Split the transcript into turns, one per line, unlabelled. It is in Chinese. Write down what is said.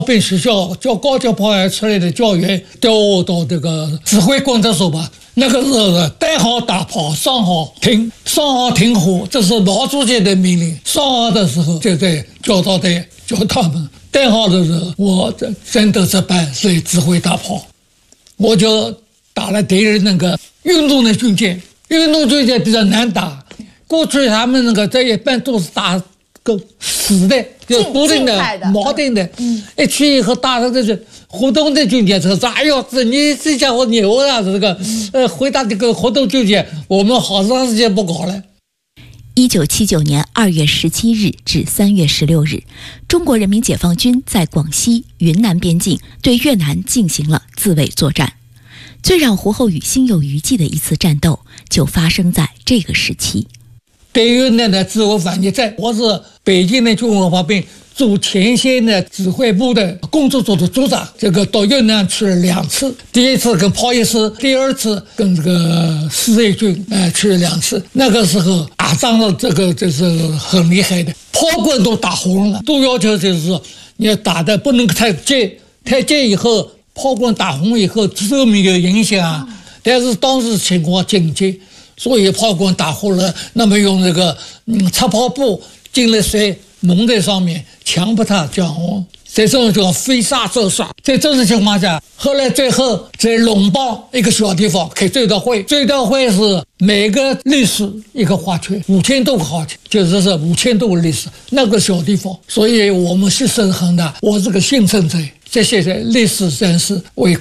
本学校叫高级炮员出来的教员调我到这个指挥工作所吧。那个时候是带好打炮，上好停火，这是毛主席的命令。上好的时候就在教导队叫他们带好的时候，我真的这班所以指挥打炮，我就打了敌人那个运动的军舰。运动军舰比较难打，过去他们那个这一般都是打个死的，就固定的、锚定的。一去以后打的这是活动的军舰车，哎呦，你这家伙牛啊！这个回答这个活动军舰，我们好长时间不搞了。
1979年2月17日至3月16日，中国人民解放军在广西、云南边境对越南进行了自卫作战。最让胡厚宇心有余悸的一次战斗，就发生在这个时期。
对越南的自我反击战，我是北京的军委发兵驻前线的指挥部的工作组的组长。这个到越南去了2次，第一次跟炮一师，第二次跟这个四野军去了2次。那个时候打仗的这个就是很厉害的，炮棍都打红了，都要求就是说你要打的不能太近以后。炮棍打红以后，寿命有影响，但是当时情况紧急，所以炮棍打红了，那么用这个擦炮布进了水蒙在上面，强迫它降温。在这种叫飞沙走石，在这种情况下，后来最后在龙邦一个小地方开追悼会，追悼会是每个烈士一个花圈，5000多个花圈，就是说5000多个烈士那个小地方，所以我们牺牲很大。我是个幸存者。谢谢烈士战士为